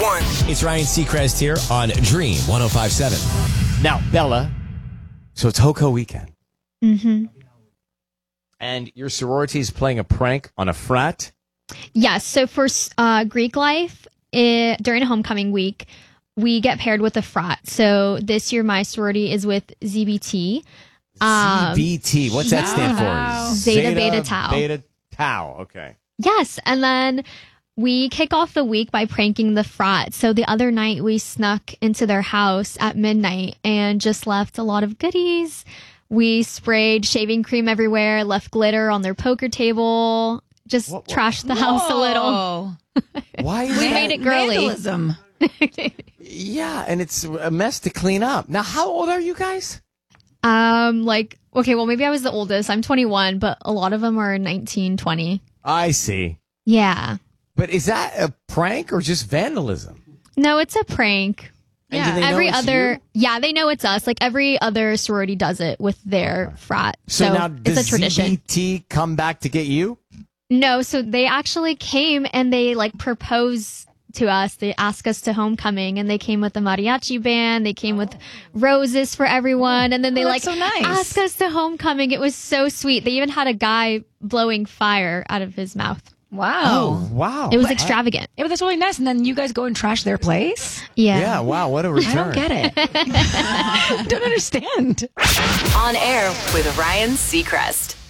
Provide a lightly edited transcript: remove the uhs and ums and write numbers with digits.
one. It's Ryan Seacrest here on Dream 105.7. Now, Bella, so it's HOCO weekend. Mm-hmm. And your sorority is playing a prank on a frat? Yes. So for Greek life, during homecoming week, we get paired with a frat. So this year, my sorority is with ZBT. ZBT. What's that stand for? Zeta Beta Tau. Beta Tau. Okay. Yes. And then we kick off the week by pranking the frat. So the other night, we snuck into their house at midnight and just left a lot of goodies. We sprayed shaving cream everywhere, left glitter on their poker table, just trashed the house a little. Why? We made it girly. Vandalism. Yeah, and it's a mess to clean up. Now, how old are you guys? Okay, well, maybe I was the oldest. I'm 21, but a lot of them are 19, 20. I see. Yeah. But is that a prank or just vandalism? No, it's a prank. And do they know it's you? They know it's us. Like every other sorority does it with their frat. So now it's a tradition. ZBT come back to get you? No, so they actually came and they proposed to us. They asked us to homecoming and they came with the mariachi band. They came with roses for everyone. And then they so nice. asked us to homecoming. It was so sweet. They even had a guy blowing fire out of his mouth. Wow. Oh, wow. It was extravagant. Yeah, but that's really nice. And then you guys go and trash their place? Yeah. Yeah, wow, what a return. I don't get it. Don't understand. On air with Ryan Seacrest.